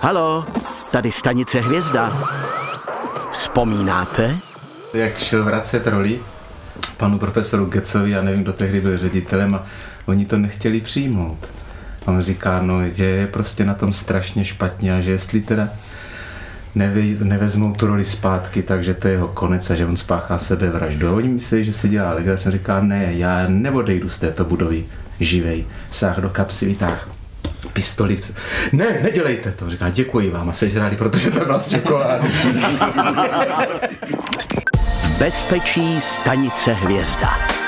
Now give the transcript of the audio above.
Halo, tady stanice Hvězda. Vzpomínáte? Jak šel vracet roli panu profesoru Getzovi, já nevím, kdo tehdy byl ředitelem, a oni to nechtěli přijmout. A on říká, no, že je prostě na tom strašně špatně a že jestli teda nevezmou tu roli zpátky, takže to je jeho konec a že on spáchá sebevraždu. A oni myslí, že se dělá legraci. Jsem říkal, ne, já neodejdu z této budovy živej. Sáh do kapsy, vytáh pistoli. Ne, nedělejte to. Říká, děkuji vám a sežrali, protože to byla z čokolády. V bezpečí stanice Hvězda.